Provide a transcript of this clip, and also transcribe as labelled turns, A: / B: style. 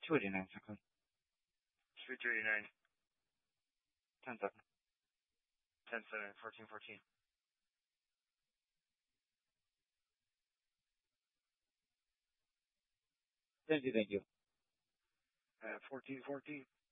A: 289 seconds.
B: 339.
A: 10 seconds.
B: 10-7, 14-14.
A: Thank you.
B: 14-14.